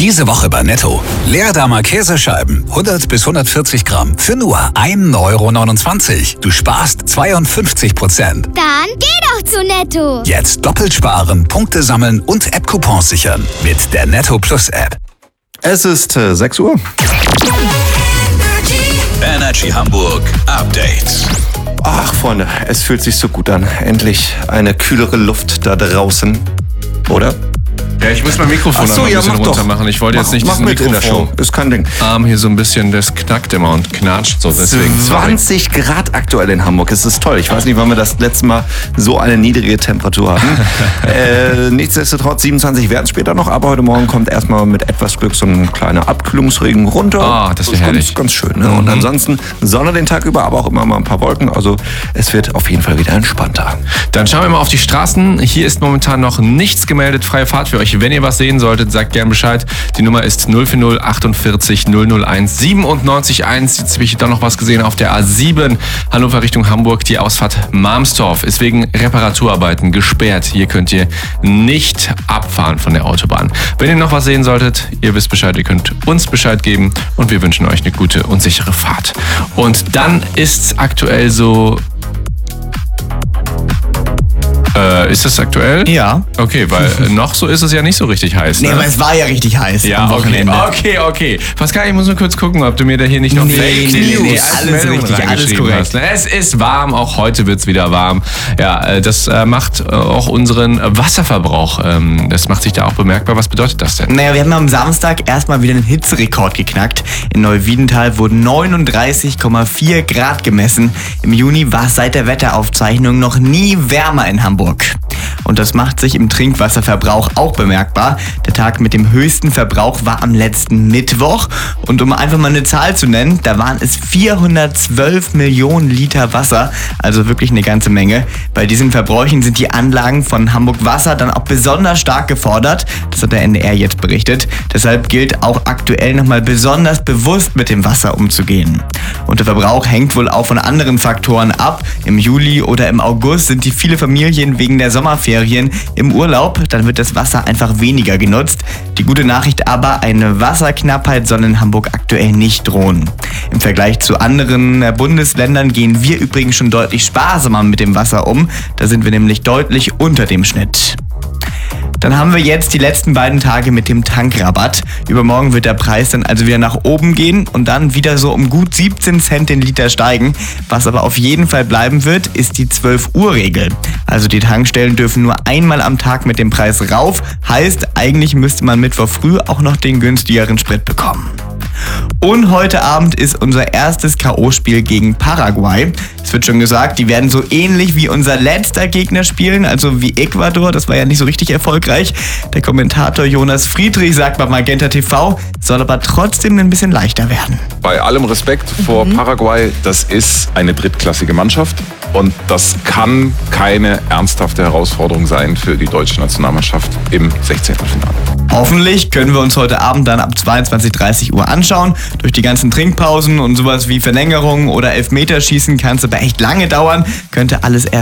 Diese Woche bei Netto. Leerdamer Käsescheiben, 100 bis 140 Gramm, für nur 1,29 €. Du sparst 52%. Dann geh doch zu Netto. Jetzt doppelt sparen, Punkte sammeln und App-Coupons sichern. Mit der Netto Plus App. Es ist 6 Uhr. Energy Hamburg Update. Ach, Freunde, es fühlt sich so gut an. Endlich eine kühlere Luft da draußen. Oder? Ja, ich muss mein Mikrofon noch ein bisschen runter machen. Ich wollte jetzt nicht diesen mit in der Show. Mikrofon. Ist kein Ding. Arm hier so ein bisschen, das knackt immer und knatscht so. Deswegen 20 Grad aktuell in Hamburg. Es ist toll. Ich weiß nicht, wann wir das letzte Mal so eine niedrige Temperatur hatten. Nichtsdestotrotz 27 werden es später noch, aber heute Morgen kommt erstmal mit etwas Glück so ein kleiner Abkühlungsregen runter. Ah, das wäre herrlich. Ganz schön. Ne? Und ansonsten Sonne den Tag über, aber auch immer mal ein paar Wolken. Also es wird auf jeden Fall wieder entspannter. Dann schauen wir mal auf die Straßen. Hier ist momentan noch nichts gemeldet. Freie Fahrt für euch. Wenn ihr was sehen solltet, sagt gern Bescheid. Die Nummer ist 040 48 001 97 1. Jetzt habe ich da noch was gesehen auf der A7 Hannover Richtung Hamburg. Die Ausfahrt Malmstorf ist wegen Reparaturarbeiten gesperrt. Hier könnt ihr nicht abfahren von der Autobahn. Wenn ihr noch was sehen solltet, ihr wisst Bescheid, ihr könnt uns Bescheid geben und wir wünschen euch eine gute und sichere Fahrt. Und dann ist aktuell so... Ist das aktuell? Ja. Okay, weil noch so ist es ja nicht so richtig heiß. Nee, Ne? aber es war ja richtig heiß Ja, am Wochenende. okay. Pascal, ich muss nur kurz gucken, ob du mir da hier nicht noch Fake News alles Meldungen richtig, alles reingeschrieben korrekt. hast. Es ist warm, auch heute wird's wieder warm. Ja, das macht auch unseren Wasserverbrauch, das macht sich da auch bemerkbar. Was bedeutet das denn? Naja, wir haben am Samstag erstmal wieder einen Hitzerekord geknackt. In Neuwiedental wurden 39,4 Grad gemessen. Im Juni war es seit der Wetteraufzeichnung noch nie wärmer in Hamburg. Und das macht sich im Trinkwasserverbrauch auch bemerkbar. Der Tag mit dem höchsten Verbrauch war am letzten Mittwoch. Und um einfach mal eine Zahl zu nennen, da waren es 412 Millionen Liter Wasser. Also wirklich eine ganze Menge. Bei diesen Verbräuchen sind die Anlagen von Hamburg Wasser dann auch besonders stark gefordert. Das hat der NDR jetzt berichtet. Deshalb gilt auch aktuell nochmal besonders bewusst mit dem Wasser umzugehen. Und der Verbrauch hängt wohl auch von anderen Faktoren ab. Im Juli oder im August sind die viele Familien wegen der Sommerferien im Urlaub. Dann wird das Wasser einfach weniger genutzt. Die gute Nachricht aber, eine Wasserknappheit soll in Hamburg aktuell nicht drohen. Im Vergleich zu anderen Bundesländern gehen wir übrigens schon deutlich sparsamer mit dem Wasser um. Da sind wir nämlich deutlich unter dem Schnitt. Dann haben wir jetzt die letzten beiden Tage mit dem Tankrabatt. Übermorgen wird der Preis dann also wieder nach oben gehen und dann wieder so um gut 17 Cent den Liter steigen. Was aber auf jeden Fall bleiben wird, ist die 12-Uhr-Regel. Also die Tankstellen dürfen nur einmal am Tag mit dem Preis rauf. Heißt, eigentlich müsste man Mittwoch früh auch noch den günstigeren Sprit bekommen. Und heute Abend ist unser erstes K.O.-Spiel gegen Paraguay. Es wird schon gesagt, die werden so ähnlich wie unser letzter Gegner spielen, also wie Ecuador. Das war ja nicht so richtig erfolgreich. Der Kommentator Jonas Friedrich sagt bei Magenta TV, soll aber trotzdem ein bisschen leichter werden. Bei allem Respekt vor Paraguay, das ist eine drittklassige Mannschaft und das kann keine ernsthafte Herausforderung sein für die deutsche Nationalmannschaft im 16. Finale. Hoffentlich können wir uns heute Abend dann ab 22:30 Uhr anschauen. Durch die ganzen Trinkpausen und sowas wie Verlängerung oder Elfmeterschießen kann es aber echt lange dauern. Könnte alles erst